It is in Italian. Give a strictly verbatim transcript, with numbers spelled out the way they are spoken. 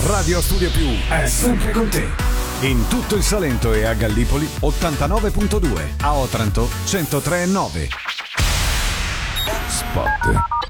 Radio Studio Più è sempre con te. In tutto il Salento e a Gallipoli ottantanove virgola due, a Otranto centotré virgola nove. Spot.